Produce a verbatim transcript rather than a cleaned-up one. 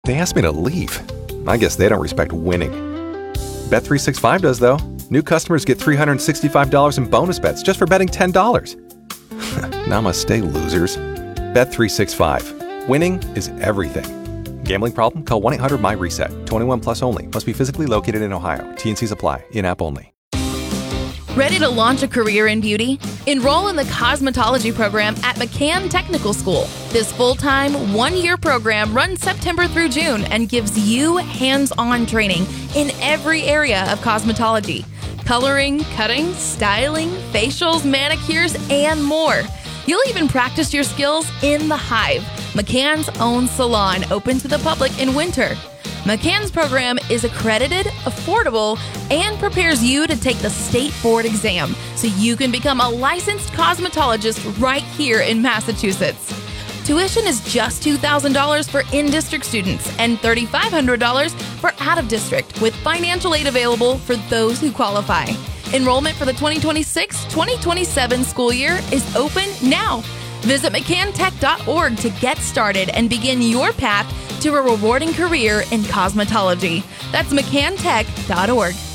They asked me to leave. I guess they don't respect winning. Bet three sixty-five does, though. New customers get three hundred sixty-five dollars in bonus bets just for betting ten dollars. Namaste, losers. Bet three sixty-five. Winning is everything. Gambling problem? Call one eight hundred M Y reset. twenty-one plus only. Must be physically located in Ohio. T and Cs apply. In-app only. Ready to launch a career in beauty? Enroll in the cosmetology program at McCann Technical School. This full-time, one-year program runs September through June and gives you hands-on training in every area of cosmetology. Coloring, cutting, styling, facials, manicures, and more. You'll even practice your skills in the Hive, McCann's own salon open to the public in winter. McCann's program is accredited, affordable, and prepares you to take the state board exam so you can become a licensed cosmetologist right here in Massachusetts. Tuition is just two thousand dollars for in-district students and three thousand five hundred dollars for out-of-district, with financial aid available for those who qualify. Enrollment for the twenty twenty-six twenty twenty-seven school year is open now. Visit mccann tech dot org to get started and begin your path to a rewarding career in cosmetology. That's mccann tech dot org.